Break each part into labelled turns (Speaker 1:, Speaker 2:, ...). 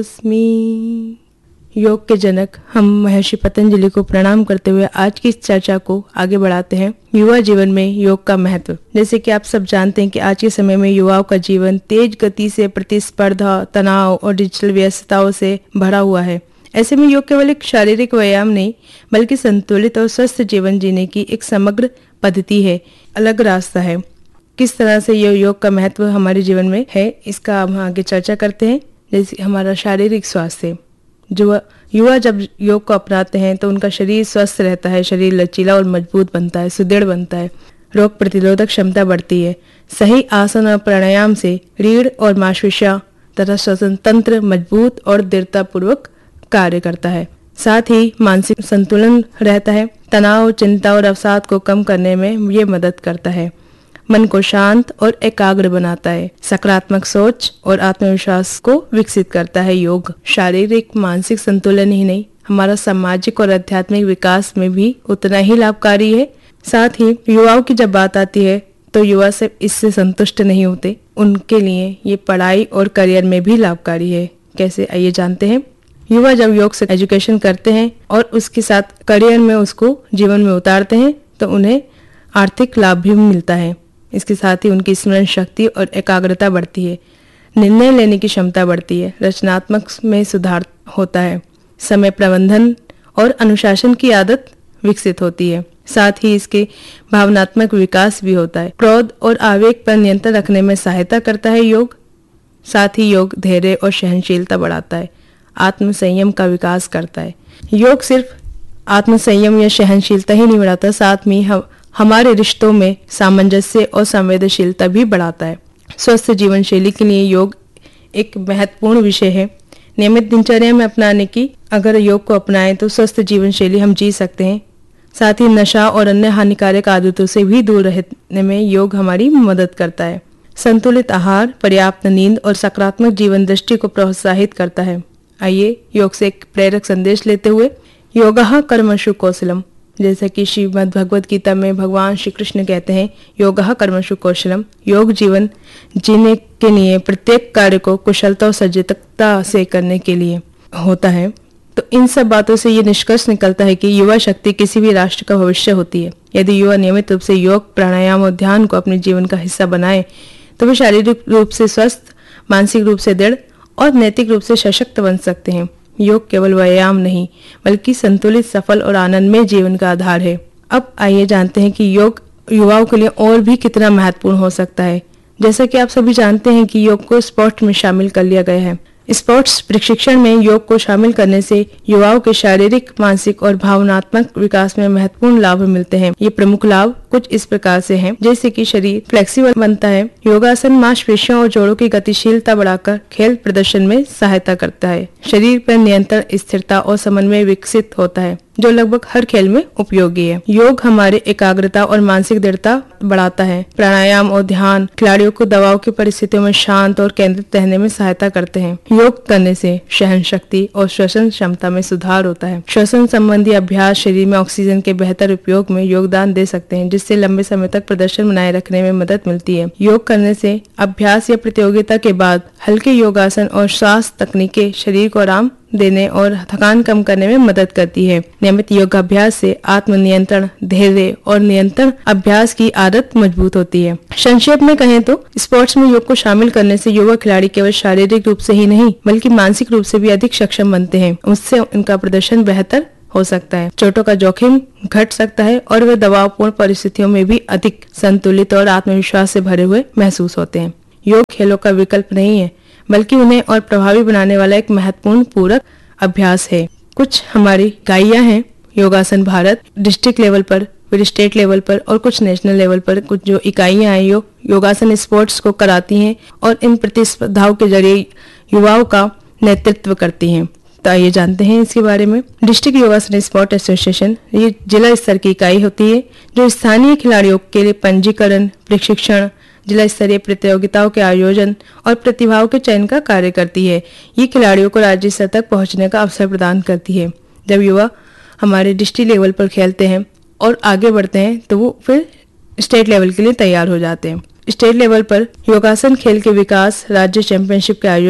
Speaker 1: अस्मि। योग के जनक हम महर्षि पतंजलि को प्रणाम करते हुए आज की इस चर्चा को आगे बढ़ाते हैं। युवा जीवन में योग का महत्व। जैसे कि आप सब जानते हैं कि आज के समय में युवाओं का जीवन तेज गति से प्रतिस्पर्धा, तनाव और डिजिटल व्यस्तताओं से भरा हुआ है। ऐसे में योग केवल एक शारीरिक व्यायाम नहीं बल्कि संतुलित और स्वस्थ जीवन जीने की एक समग्र पद्धति है, अलग रास्ता है। किस तरह से ये योग का महत्व हमारे जीवन में है, इसका हम आगे चर्चा करते हैं। जैसे हमारा शारीरिक स्वास्थ्य, जो युवा जब योग को अपनाते हैं तो उनका शरीर स्वस्थ रहता है, शरीर लचीला और मजबूत बनता है, सुदृढ़ बनता है, रोग प्रतिरोधक क्षमता बढ़ती है। सही आसन और प्राणायाम से रीढ़ और मांसपेशियां तथा श्वसन तंत्र मजबूत और दृढ़ता पूर्वक कार्य करता है। साथ ही मानसिक संतुलन रहता है। तनाव, चिंता और अवसाद को कम करने में ये मदद करता है। मन को शांत और एकाग्र बनाता है। सकारात्मक सोच और आत्मविश्वास को विकसित करता है। योग शारीरिक मानसिक संतुलन ही नहीं, हमारा सामाजिक और आध्यात्मिक विकास में भी उतना ही लाभकारी है। साथ ही युवाओं की जब बात आती है तो युवा सिर्फ इससे संतुष्ट नहीं होते, उनके लिए ये पढ़ाई और करियर में भी लाभकारी है। कैसे, आइए जानते हैं। युवा जब योग से एजुकेशन करते हैं और उसके साथ करियर में उसको जीवन में उतारते हैं तो उन्हें आर्थिक लाभ भी मिलता है। इसके साथ ही उनकी स्मरण शक्ति और एकाग्रता बढ़ती है, निर्णय लेने की क्षमता बढ़ती है, रचनात्मक में सुधार होता है, समय प्रबंधन और अनुशासन की आदत विकसित होती है। साथ ही इसके भावनात्मक विकास भी होता है। क्रोध और आवेग पर नियंत्रण रखने में सहायता करता है योग। साथ ही योग धैर्य और सहनशीलता बढ़ाता है, आत्म संयम का विकास करता है। योग सिर्फ आत्म संयम या सहनशीलता ही नहीं बढ़ाता, साथ में हमारे रिश्तों में सामंजस्य और संवेदनशीलता भी बढ़ाता है। स्वस्थ जीवन शैली के लिए योग एक महत्वपूर्ण विषय है। नियमित दिनचर्या में अपनाने की अगर योग को अपनाएं तो स्वस्थ जीवन शैली हम जी सकते हैं। साथ ही नशा और अन्य हानिकारक आदतों से भी दूर रहने में योग हमारी मदद करता है। संतुलित आहार, पर्याप्त नींद और सकारात्मक जीवन दृष्टि को प्रोत्साहित करता है। आइए योग से एक प्रेरक संदेश लेते हुए, योगः कर्मसु कौशलम, जैसा कि श्रीमद् भगवद गीता में भगवान श्री कृष्ण कहते हैं, योगः कर्मसु कौशलम। योग जीवन जीने के लिए प्रत्येक कार्य को कुशलता और सजगता से करने के लिए होता है। तो इन सब बातों से ये निष्कर्ष निकलता है कि युवा शक्ति किसी भी राष्ट्र का भविष्य होती है। यदि युवा नियमित रूप से योग, प्राणायाम और ध्यान को अपने जीवन का हिस्सा बनाए तो वे शारीरिक रूप से स्वस्थ, मानसिक रूप से दृढ़ और नैतिक रूप से सशक्त बन सकते हैं। योग केवल व्यायाम नहीं बल्कि संतुलित, सफल और आनंदमय जीवन का आधार है। अब आइए जानते हैं कि योग युवाओं के लिए और भी कितना महत्वपूर्ण हो सकता है। जैसा कि आप सभी जानते हैं कि योग को स्पोर्ट्स में शामिल कर लिया गया है। स्पोर्ट्स प्रशिक्षण में योग को शामिल करने से युवाओं के शारीरिक, मानसिक और भावनात्मक विकास में महत्वपूर्ण लाभ मिलते हैं। ये प्रमुख लाभ कुछ इस प्रकार से हैं, जैसे कि शरीर फ्लेक्सिबल बनता है। योगासन मांसपेशियों और जोड़ों की गतिशीलता बढ़ाकर खेल प्रदर्शन में सहायता करता है। शरीर पर नियंत्रण, स्थिरता और समन्वय विकसित होता है, जो लगभग हर खेल में उपयोगी है। योग हमारे एकाग्रता और मानसिक दृढ़ता बढ़ाता है। प्राणायाम और ध्यान खिलाड़ियों को दबाव की परिस्थितियों में शांत और केंद्रित रहने में सहायता करते हैं। योग करने से सहन शक्ति और श्वसन क्षमता में सुधार होता है। श्वसन संबंधी अभ्यास शरीर में ऑक्सीजन के बेहतर उपयोग में योगदान दे सकते हैं, जिससे लंबे समय तक प्रदर्शन बनाए रखने में मदद मिलती है। योग करने से अभ्यास या प्रतियोगिता के बाद हल्के योगासन और श्वास तकनीकें शरीर को आराम देने और थकान कम करने में मदद करती है। नियमित योगाभ्यास से आत्मनियंत्रण, धैर्य और नियंत्रण अभ्यास की आदत मजबूत होती है। संक्षेप में कहें तो स्पोर्ट्स में योग को शामिल करने से युवा खिलाड़ी केवल शारीरिक रूप से ही नहीं बल्कि मानसिक रूप से भी अधिक सक्षम बनते हैं। उससे उनका प्रदर्शन बेहतर हो सकता है, चोटों का जोखिम घट सकता है और वे दबावपूर्ण परिस्थितियों में भी अधिक संतुलित और आत्मविश्वास से भरे हुए महसूस होते हैं। योग खेलों का विकल्प नहीं है बल्कि उन्हें और प्रभावी बनाने वाला एक महत्वपूर्ण पूरक अभ्यास है। कुछ हमारी इकाइयां हैं योगासन भारत, डिस्ट्रिक्ट लेवल पर, फिर स्टेट लेवल पर और कुछ नेशनल लेवल पर कुछ जो इकाइयां हैं योगासन स्पोर्ट्स को कराती हैं और इन प्रतिस्पर्धाओं के जरिए युवाओं का नेतृत्व करती हैं। तो आइए जानते हैं इसके बारे में। डिस्ट्रिक्ट योगासन स्पोर्ट एसोसिएशन ये जिला स्तर की इकाई होती है जो स्थानीय खिलाड़ियों के लिए पंजीकरण, प्रशिक्षण, जिला स्तरीय प्रतियोगिताओं के आयोजन और प्रतिभाओं के चयन का कार्य करती है। ये खिलाड़ियों को राज्य स्तर तक पहुंचने का अवसर प्रदान करती है। जब युवा हमारे डिस्ट्रिक्ट लेवल पर खेलते हैं और आगे बढ़ते हैं तो वो फिर स्टेट लेवल के लिए तैयार हो जाते हैं। स्टेट लेवल पर योगासन खेल के विकास, राज्य चैंपियनशिप के आयोजन,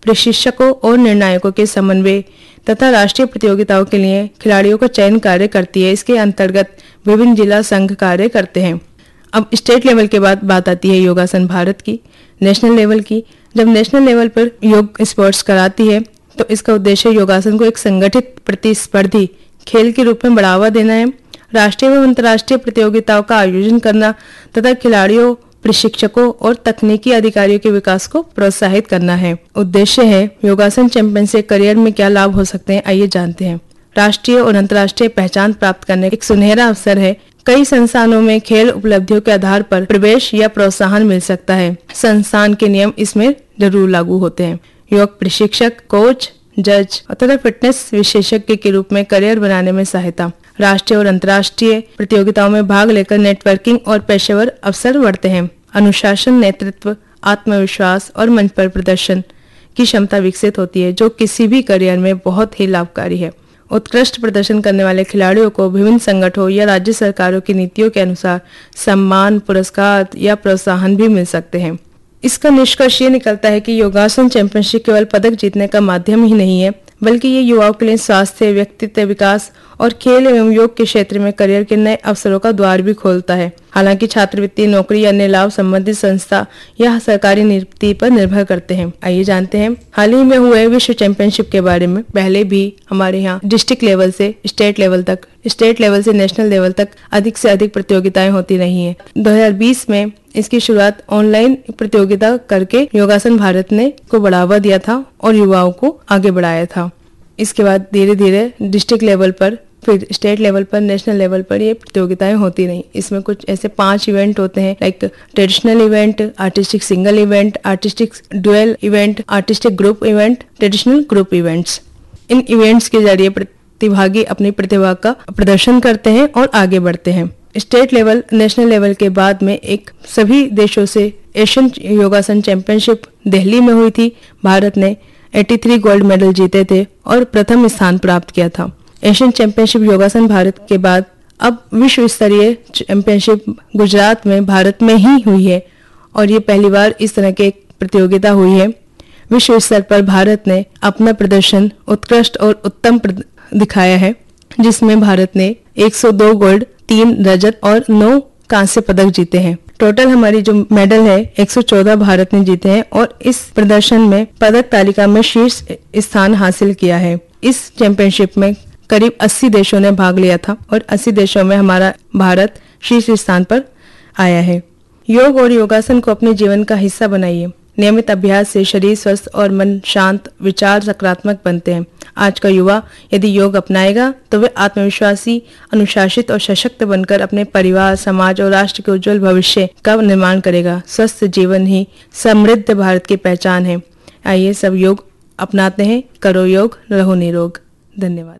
Speaker 1: प्रशिक्षकों और निर्णायकों के समन्वय तथा राष्ट्रीय प्रतियोगिताओं के लिए खिलाड़ियों का चयन कार्य करती है। इसके अंतर्गत विभिन्न जिला संघ कार्य करते हैं। अब स्टेट लेवल के बाद बात आती है योगासन भारत की, नेशनल लेवल की। जब नेशनल लेवल पर योग स्पोर्ट्स कराती है तो इसका उद्देश्य योगासन को एक संगठित प्रतिस्पर्धी खेल के रूप में बढ़ावा देना है, राष्ट्रीय एवं अंतर्राष्ट्रीय प्रतियोगिताओं का आयोजन करना तथा खिलाड़ियों, प्रशिक्षकों और तकनीकी अधिकारियों के विकास को प्रोत्साहित करना है। उद्देश्य है योगासन चैंपियन से करियर में क्या लाभ हो सकते हैं, आइए जानते हैं। राष्ट्रीय और अंतर्राष्ट्रीय पहचान प्राप्त करने का एक सुनहरा अवसर है। कई संस्थानों में खेल उपलब्धियों के आधार पर प्रवेश या प्रोत्साहन मिल सकता है। संस्थान के नियम इसमें जरूर लागू होते हैं। योग प्रशिक्षक, कोच, जज तथा फिटनेस विशेषज्ञ के रूप में करियर बनाने में सहायता। राष्ट्रीय और अंतर्राष्ट्रीय प्रतियोगिताओं में भाग लेकर नेटवर्किंग और पेशेवर अवसर बढ़ते हैं। अनुशासन, नेतृत्व, आत्मविश्वास और मंच पर प्रदर्शन की क्षमता विकसित होती है, जो किसी भी करियर में बहुत ही लाभकारी है। उत्कृष्ट प्रदर्शन करने वाले खिलाड़ियों को विभिन्न संगठनों या राज्य सरकारों की नीतियों के अनुसार सम्मान, पुरस्कार या प्रोत्साहन भी मिल सकते हैं। इसका निष्कर्ष ये निकलता है कि योगासन चैंपियनशिप केवल पदक जीतने का माध्यम ही नहीं है, बल्कि ये युवाओं के लिए स्वास्थ्य, व्यक्तित्व विकास और खेल एवं योग के क्षेत्र में करियर के नए अवसरों का द्वार भी खोलता है। हालांकि छात्रवृत्ति, नौकरी या अन्य लाभ संबंधित संस्था या सरकारी नीति पर निर्भर करते हैं। आइए जानते हैं हाल ही में हुए विश्व चैंपियनशिप के बारे में। पहले भी हमारे यहाँ डिस्ट्रिक्ट लेवल से स्टेट लेवल तक, स्टेट लेवल से नेशनल लेवल तक अधिक से अधिक प्रतियोगिताएं होती रही हैं। 2020 में इसकी शुरुआत ऑनलाइन प्रतियोगिता करके योगासन भारत ने को बढ़ावा दिया था और युवाओं को आगे बढ़ाया था। इसके बाद धीरे धीरे डिस्ट्रिक्ट लेवल पर, फिर स्टेट लेवल पर, नेशनल लेवल पर ये प्रतियोगिताएं होती रही। इसमें कुछ ऐसे 5 इवेंट होते हैं, like traditional event, artistic single event, artistic dual event, artistic group event, traditional group events. इन इवेंट्स के जरिए प्रतिभागी अपनी प्रतिभा का प्रदर्शन करते हैं और आगे बढ़ते हैं। स्टेट लेवल, नेशनल लेवल के बाद में एक सभी देशों से एशियन योगासन चैंपियनशिप दिल्ली में हुई थी। भारत ने 83 गोल्ड मेडल जीते थे और प्रथम स्थान प्राप्त किया था। एशियन चैंपियनशिप योगासन भारत के बाद अब विश्व स्तरीय चैंपियनशिप गुजरात में, भारत में ही हुई है और ये पहली बार इस तरह की प्रतियोगिता हुई है। विश्व स्तर पर भारत ने अपना प्रदर्शन उत्कृष्ट और उत्तम दिखाया है, जिसमें भारत ने 102 गोल्ड, 3 रजत और 9 कांस्य पदक जीते हैं। टोटल हमारी जो मेडल है 114 भारत ने जीते हैं और इस प्रदर्शन में पदक तालिका में शीर्ष स्थान हासिल किया है। इस चैंपियनशिप में करीब 80 देशों ने भाग लिया था और 80 देशों में हमारा भारत शीर्ष स्थान पर आया है। योग और योगासन को अपने जीवन का हिस्सा बनाइए। नियमित अभ्यास से शरीर स्वस्थ और मन शांत, विचार सकारात्मक बनते हैं। आज का युवा यदि योग अपनाएगा तो वे आत्मविश्वासी, अनुशासित और सशक्त बनकर अपने परिवार, समाज और राष्ट्र के उज्जवल भविष्य का निर्माण करेगा। स्वस्थ जीवन ही समृद्ध भारत की पहचान है। आइए सब योग अपनाते हैं। करो योग, रहो निरोग। धन्यवाद।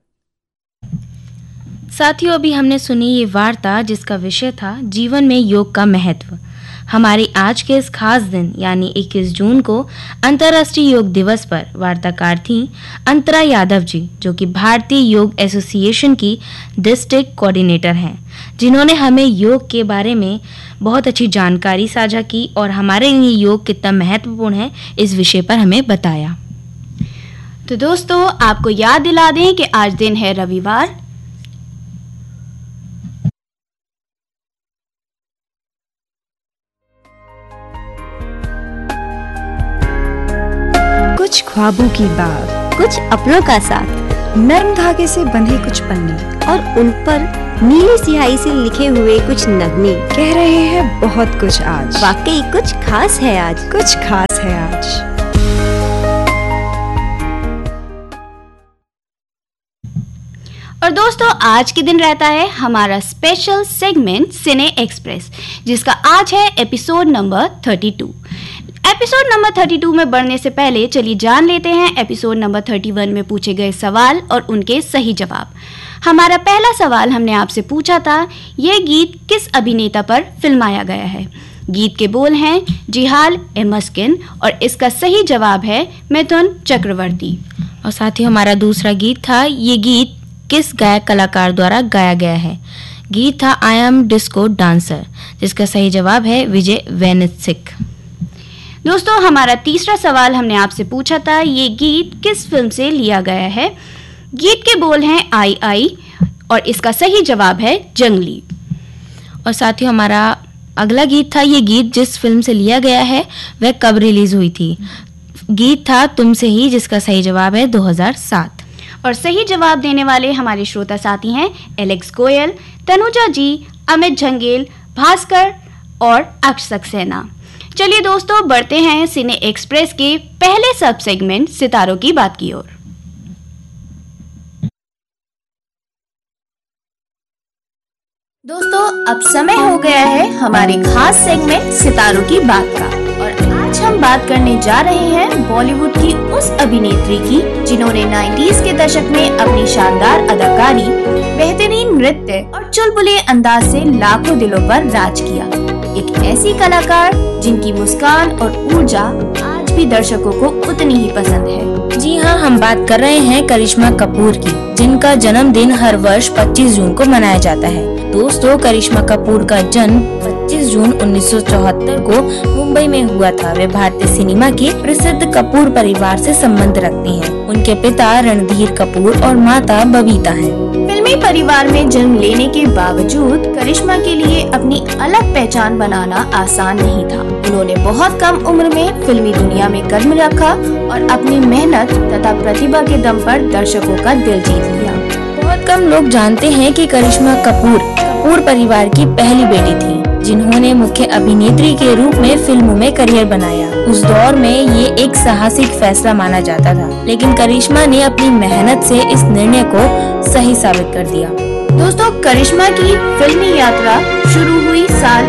Speaker 2: साथियों, अभी हमने सुनी ये वार्ता जिसका विषय था जीवन में योग का महत्व। हमारी आज के इस खास दिन यानी 21 जून को अंतर्राष्ट्रीय योग दिवस पर वार्ताकार थी अंतरा यादव जी, जो कि भारतीय योग एसोसिएशन की डिस्ट्रिक्ट कोऑर्डिनेटर हैं, जिन्होंने हमें योग के बारे में बहुत अच्छी जानकारी साझा की और हमारे लिए योग कितना महत्वपूर्ण है इस विषय पर हमें बताया।
Speaker 3: तो दोस्तों, आपको याद दिला दें कि आज दिन है रविवार।
Speaker 4: कुछ ख्वाबों की बात,
Speaker 3: कुछ अपनों का साथ,
Speaker 4: नर्म धागे से बंधे कुछ पन्ने
Speaker 3: और उन पर नीली स्याही से लिखे हुए कुछ नगमे
Speaker 4: कह रहे हैं बहुत कुछ आज।
Speaker 3: वाकई कुछ खास है आज,
Speaker 4: कुछ खास है आज।
Speaker 3: और दोस्तों, आज के दिन रहता है हमारा स्पेशल सेगमेंट सिने एक्सप्रेस, जिसका आज है एपिसोड नंबर 32। एपिसोड नंबर 32 में बढ़ने से पहले चलिए जान लेते हैं एपिसोड नंबर 31 में पूछे गए सवाल और उनके सही जवाब। हमारा पहला सवाल हमने आपसे पूछा था, ये गीत किस अभिनेता पर फिल्माया गया है। गीत के बोल हैं जिहाल एमस्किन और इसका सही जवाब है मिथुन चक्रवर्ती।
Speaker 2: और साथ ही हमारा दूसरा गीत था, ये गीत किस गायक कलाकार द्वारा गाया गया है। गीत था आई एम डिस्को डांसर, जिसका सही जवाब है विजय वेनिसिक।
Speaker 3: दोस्तों, हमारा तीसरा सवाल हमने आपसे पूछा था, ये गीत किस फिल्म से लिया गया है। गीत के बोल हैं आई आई और इसका सही जवाब है जंगली।
Speaker 2: और साथियों, हमारा अगला गीत था, ये गीत जिस फिल्म से लिया गया है वह कब रिलीज हुई थी। गीत था तुमसे ही, जिसका सही जवाब है 2007।
Speaker 3: और सही जवाब देने वाले हमारे श्रोता साथी हैं एलेक्स गोयल, तनुजा जी, अमित झंगेल, भास्कर और अक्ष सक्सेना। चलिए दोस्तों, बढ़ते हैं सिने एक्सप्रेस के पहले सब सेगमेंट सितारों की बात की ओर। दोस्तों, अब समय हो गया है हमारे खास सेगमेंट सितारों की बात का, और आज हम बात करने जा रहे हैं बॉलीवुड की उस अभिनेत्री की जिन्होंने 90s के दशक में अपनी शानदार अदाकारी, बेहतरीन नृत्य और चुलबुले अंदाज से लाखों दिलों पर राज किया। एक ऐसी कलाकार जिनकी मुस्कान और ऊर्जा आज भी दर्शकों को उतनी ही पसंद है।
Speaker 2: जी हाँ, हम बात कर रहे हैं करिश्मा कपूर की, जिनका जन्मदिन हर वर्ष 25 जून को मनाया जाता है। दोस्तों, करिश्मा कपूर का जन्म 25 जून 1974 को मुंबई में हुआ था। वे भारतीय सिनेमा के प्रसिद्ध कपूर परिवार से संबंध रखती हैं। उनके पिता रणधीर कपूर और माता बबीता हैं।
Speaker 3: फिल्मी परिवार में जन्म लेने के बावजूद करिश्मा के लिए अपनी अलग पहचान बनाना आसान नहीं था। उन्होंने बहुत कम उम्र में फिल्मी दुनिया में कदम रखा और अपनी मेहनत तथा प्रतिभा के दम पर दर्शकों का दिल जीत लिया।
Speaker 2: बहुत कम लोग जानते हैं कि करिश्मा कपूर परिवार की पहली बेटी थी, जिन्होंने मुख्य अभिनेत्री के रूप में फिल्मों में करियर बनाया। उस दौर में ये एक साहसिक फैसला माना जाता था, लेकिन करिश्मा ने अपनी मेहनत से इस निर्णय को सही साबित कर दिया।
Speaker 3: दोस्तों, करिश्मा की फिल्मी यात्रा शुरू हुई साल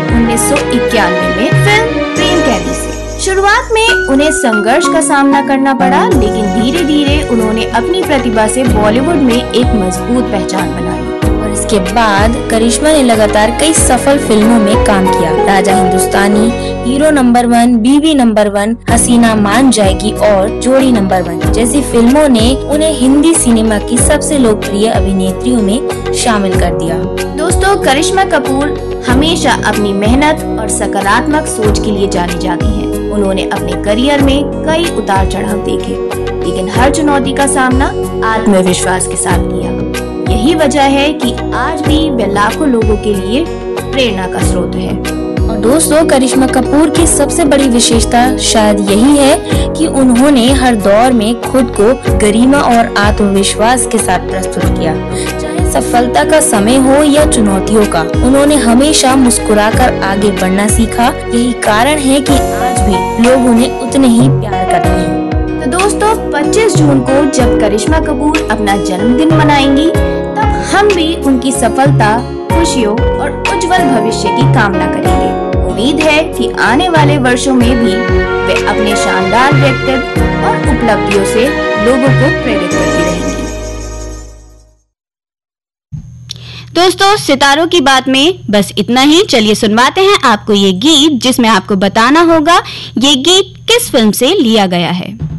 Speaker 3: 1991 में फिल्म प्रेम कैदी से। शुरुआत में उन्हें संघर्ष का सामना करना पड़ा, लेकिन धीरे धीरे उन्होंने अपनी प्रतिभा से बॉलीवुड में एक मजबूत पहचान बनाई।
Speaker 2: और इसके बाद करिश्मा ने लगातार कई सफल फिल्मों में काम किया। राजा हिंदुस्तानी, हीरो नंबर 1, बीवी नंबर 1, हसीना मान जाएगी और जोड़ी नंबर 1 जैसी फिल्मों ने उन्हें हिंदी सिनेमा की सबसे लोकप्रिय अभिनेत्रियों में शामिल कर दिया।
Speaker 3: दोस्तों, करिश्मा कपूर हमेशा अपनी मेहनत और सकारात्मक सोच के लिए जानी जाती हैं। उन्होंने अपने करियर में कई उतार चढ़ाव देखे, लेकिन हर चुनौती का सामना आत्मविश्वास के साथ किया। यही वजह है कि आज भी वे लाखों लोगों के लिए प्रेरणा का स्रोत है।
Speaker 2: और दोस्तों, करिश्मा कपूर की सबसे बड़ी विशेषता शायद यही है कि उन्होंने हर दौर में खुद को गरिमा और आत्मविश्वास के साथ प्रस्तुत किया। चाहे सफलता का समय हो या चुनौतियों का, उन्होंने हमेशा मुस्कुराकर आगे बढ़ना सीखा। यही कारण है कि आज भी लोग उन्हें उतने ही प्यार करते हैं।
Speaker 3: तो दोस्तों, 25 जून को जब करिश्मा कपूर अपना जन्मदिन मनाएंगी, तब हम भी उनकी सफलता, खुशियों और उज्जवल भविष्य की कामना करेंगे। उम्मीद है कि आने वाले वर्षों में भी वे अपने शानदार व्यक्तित्व और उपलब्धियों से लोगों को प्रेरित करती रहेंगी। दोस्तों, सितारों की बात में बस इतना ही। चलिए सुनवाते हैं आपको ये गीत, जिसमें आपको बताना होगा ये गीत किस फिल्म से लिया गया है।